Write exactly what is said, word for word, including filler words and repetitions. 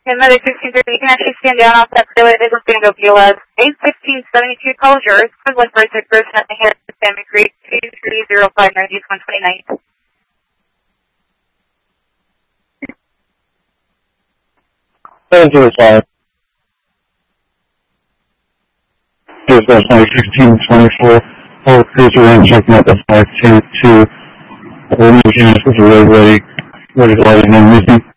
Another sixteen thirty, you can actually stand down off that trailer. It is going to go B O S. eight fifteen seventy-two, call is yours. Good luck, right to person at the head of Family Creek, two three zero five nine one twenty-nine. seven zero five. Dispatch number sixteen twenty-four. All cruiser and checking out the five two two. All units with the road ready. Ready to light and missing.